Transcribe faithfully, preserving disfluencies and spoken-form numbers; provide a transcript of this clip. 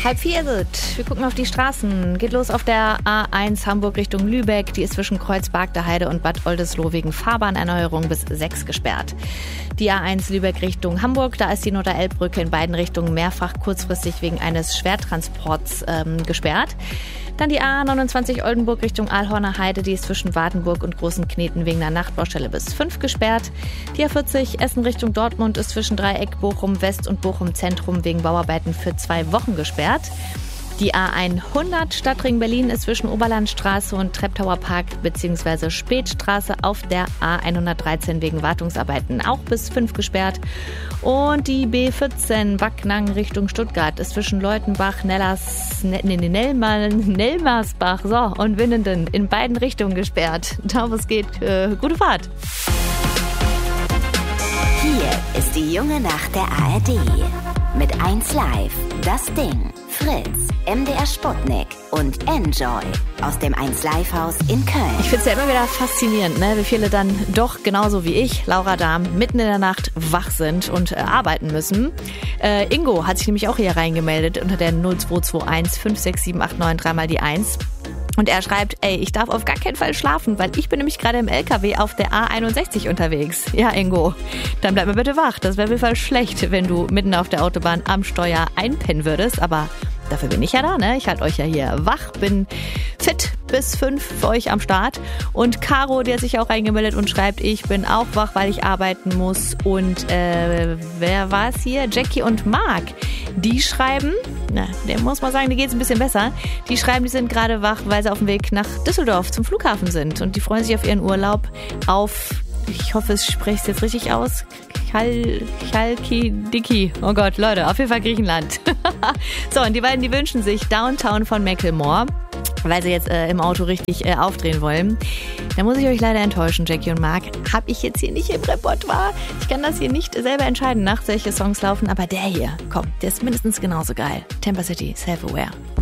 Halb vier ist es. Wir gucken auf die Straßen. Geht los auf der A eins Hamburg Richtung Lübeck. Die ist zwischen Kreuzberg der Heide und Bad Oldesloe wegen Fahrbahnerneuerung bis sechs gesperrt. Die A eins Lübeck Richtung Hamburg, da ist die Notar-Elb-Brücke in beiden Richtungen mehrfach kurzfristig wegen eines Schwertransports ähm, gesperrt. Dann die A neunundzwanzig Oldenburg Richtung Aalhorner Heide, die ist zwischen Wartenburg und Großen Kneten wegen einer Nachtbaustelle bis fünf gesperrt. Die A vierzig Essen Richtung Dortmund ist zwischen Dreieck Bochum West und Bochum Zentrum wegen Bauarbeiten für zwei Wochen gesperrt. Die A hundert Stadtring Berlin ist zwischen Oberlandstraße und Treptower Park bzw. Spätstraße auf der A hundertdreizehn wegen Wartungsarbeiten auch bis fünf gesperrt. Und die B vierzehn Backnang Richtung Stuttgart ist zwischen Leutenbach, Nellers, nee, nee, Nellmar, Nellmarsbach so, und Winnenden in beiden Richtungen gesperrt. Da wo es geht, äh, gute Fahrt. Hier ist die junge Nacht der A R D. Mit eins Live, das Ding, Fritz, M D R Sputnik und Enjoy aus dem eins Live Haus in Köln. Ich finde es ja immer wieder faszinierend, ne? Wie viele dann doch genauso wie ich, Laura Dahm, mitten in der Nacht wach sind und äh, arbeiten müssen. Äh, Ingo hat sich nämlich auch hier reingemeldet unter der null zwei zwei eins fünf sechs sieben acht neun drei mal die eins. Und er schreibt, ey, ich darf auf gar keinen Fall schlafen, weil ich bin nämlich gerade im L K W auf der A einundsechzig unterwegs. Ja, Ingo, dann bleib mal bitte wach. Das wäre auf jeden Fall schlecht, wenn du mitten auf der Autobahn am Steuer einpennen würdest. Aber dafür bin ich ja da, ne? Ich halte euch ja hier wach, bin fit bis fünf für euch am Start. Und Caro, die hat sich auch reingemeldet und schreibt, ich bin auch wach, weil ich arbeiten muss. Und äh, wer war es hier? Jackie und Marc, die schreiben, na, der muss mal sagen, die geht's ein bisschen besser. Die schreiben, die sind gerade wach, weil sie auf dem Weg nach Düsseldorf zum Flughafen sind. Und die freuen sich auf ihren Urlaub auf, ich hoffe, es spricht es jetzt richtig aus, Chal, Chalkidiki. Oh Gott, Leute, auf jeden Fall Griechenland. So, und die beiden, die wünschen sich Downtown von Macklemore, weil sie jetzt äh, im Auto richtig äh, aufdrehen wollen. Da muss ich euch leider enttäuschen, Jackie und Marc. Habe ich jetzt hier nicht im Repertoire. Ich kann das hier nicht selber entscheiden, nachts welche Songs laufen. Aber der hier, komm, der ist mindestens genauso geil. Tampa City, Self-Aware.